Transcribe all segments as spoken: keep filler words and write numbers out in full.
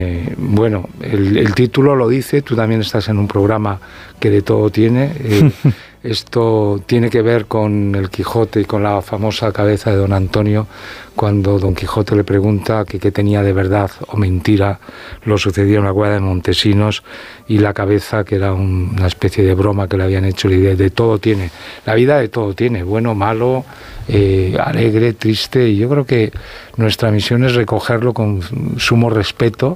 Eh, bueno, el, el título lo dice, tú también estás en un programa que de todo tiene. Eh, esto tiene que ver con el Quijote y con la famosa cabeza de don Antonio, cuando don Quijote le pregunta que qué tenía de verdad o mentira lo sucedido en la Guardia de Montesinos, y la cabeza, que era un, una especie de broma que le habían hecho, le dice, de todo tiene, la vida de todo tiene, bueno, malo, eh, alegre, triste, y yo creo que nuestra misión es recogerlo con sumo respeto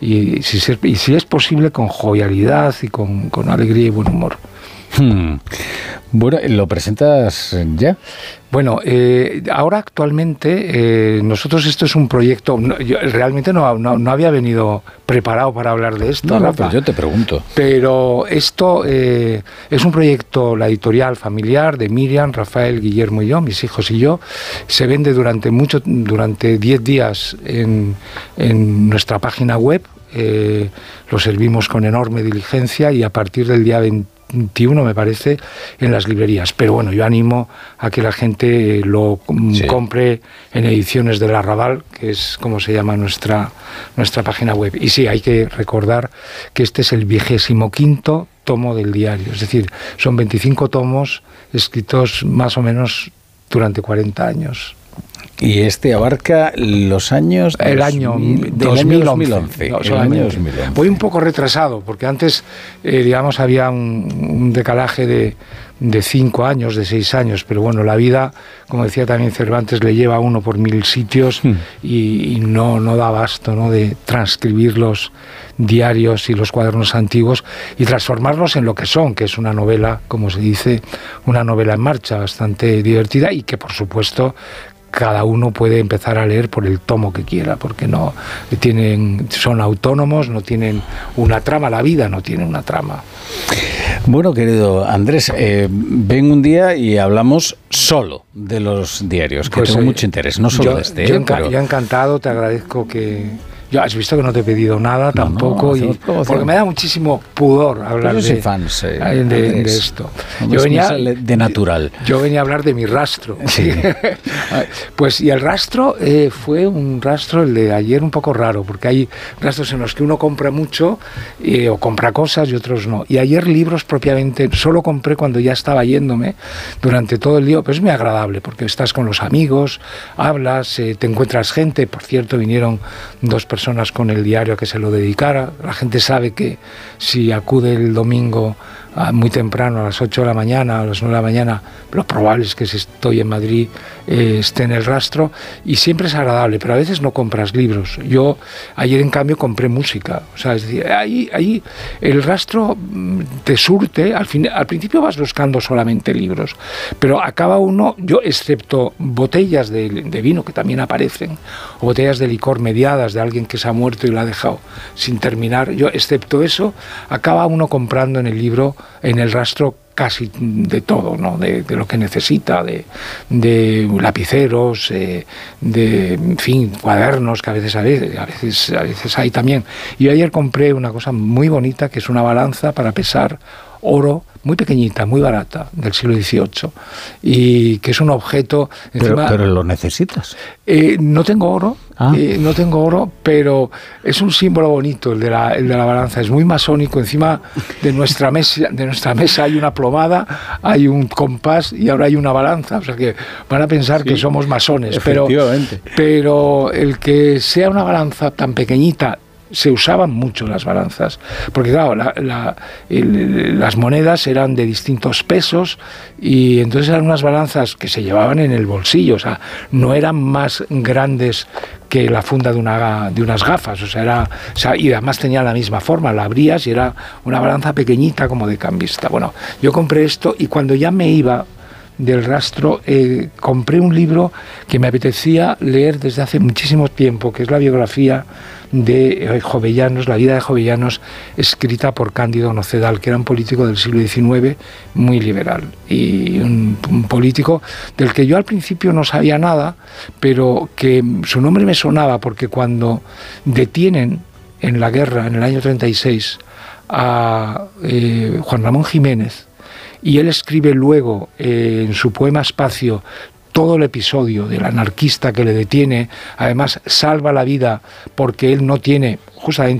y si, se, y si es posible con jovialidad y con, con alegría y buen humor. Hmm. Bueno, ¿lo presentas ya? Bueno, eh, ahora actualmente eh, nosotros esto es un proyecto, no, yo realmente no, no, no había venido preparado para hablar de esto, no, no, Rafa, pues yo te pregunto. Pero esto eh, es un proyecto, la editorial familiar de Miriam, Rafael, Guillermo y yo, mis hijos y yo. Se vende durante mucho, durante diez días en, en nuestra página web. Eh, lo servimos con enorme diligencia y a partir del día veintiuno, me parece, en las librerías. Pero bueno, yo animo a que la gente lo sí. compre en Ediciones del Arrabal, que es como se llama nuestra, nuestra página web. Y sí, hay que recordar que este es el vigésimo quinto tomo del diario. Es decir, son veinticinco tomos escritos más o menos durante cuarenta años. Y este abarca los años... El año dos mil once. No, el año dos mil once. Voy un poco retrasado, porque antes, eh, digamos, había un, un decalaje de, de cinco años, de seis años, pero bueno, la vida, como decía también Cervantes, le lleva a uno por mil sitios hmm. y, y no, no da abasto, ¿no?, de transcribir los diarios y los cuadernos antiguos y transformarlos en lo que son, que es una novela, como se dice, una novela en marcha, bastante divertida y que, por supuesto, cada uno puede empezar a leer por el tomo que quiera, porque no tienen, son autónomos, no tienen una trama, la vida no tiene una trama. Bueno, querido Andrés, eh, ven un día y hablamos solo de los diarios, que pues, tengo eh, mucho interés, no solo yo, de este. Yo, eh, enca- pero... yo encantado, te agradezco que... Ya has visto que no te he pedido nada no, tampoco, no, y porque me da muchísimo pudor hablar de, soy fans, eh, de, de, de esto. Yo venía de natural. Yo, yo venía a hablar de mi rastro. Sí. Pues y el rastro eh, fue un rastro, el de ayer, un poco raro, porque hay rastros en los que uno compra mucho eh, o compra cosas y otros no. Y ayer libros propiamente solo compré cuando ya estaba yéndome durante todo el día, pero es muy agradable porque estás con los amigos, hablas, eh, te encuentras gente. Por cierto, vinieron dos personas personas con el diario a que se lo dedicara. La gente sabe que si acude el domingo a muy temprano, a las ocho de la mañana, a las nueve de la mañana, lo probable es que si estoy en Madrid eh, esté en el rastro, y siempre es agradable, pero a veces no compras libros. Yo ayer, en cambio, compré música. O sea, es decir, ahí, ahí el rastro te surte, al, fin, al principio vas buscando solamente libros, pero acaba uno, yo excepto botellas de, de vino que también aparecen, o botellas de licor mediadas de alguien que se ha muerto y lo ha dejado sin terminar, yo excepto eso, acaba uno comprando en el libro, en el rastro, casi de todo, ¿no? De, de lo que necesita, de, de lapiceros, eh, de, en fin, cuadernos, que a veces, a veces, a veces, a veces hay también. Y yo ayer compré una cosa muy bonita, que es una balanza para pesar oro, muy pequeñita, muy barata, del siglo dieciocho, y que es un objeto... Encima, pero, pero lo necesitas. Eh, no tengo oro, ah. eh, no tengo oro, pero es un símbolo bonito el de la, el de la balanza, es muy masónico. Encima de nuestra mesa, de nuestra mesa hay una plomada, hay un compás y ahora hay una balanza, o sea que van a pensar sí, que somos masones, pero, pero el que sea una balanza tan pequeñita, se usaban mucho las balanzas, porque claro, la, la, el, las monedas eran de distintos pesos y entonces eran unas balanzas que se llevaban en el bolsillo, o sea, no eran más grandes que la funda de, una, de unas gafas, o sea, era, o sea, y además tenía la misma forma, la abrías y era una balanza pequeñita como de cambista. Bueno, yo compré esto y cuando ya me iba del rastro, eh, compré un libro que me apetecía leer desde hace muchísimo tiempo, que es la biografía de eh, Jovellanos, la vida de Jovellanos, escrita por Cándido Nocedal, que era un político del siglo diecinueve muy liberal, y un, un político del que yo al principio no sabía nada, pero que su nombre me sonaba, porque cuando detienen en la guerra, en el año treinta y seis, a eh, Juan Ramón Jiménez, y él escribe luego eh, en su poema Espacio todo el episodio del anarquista que le detiene, además salva la vida porque él no tiene, justamente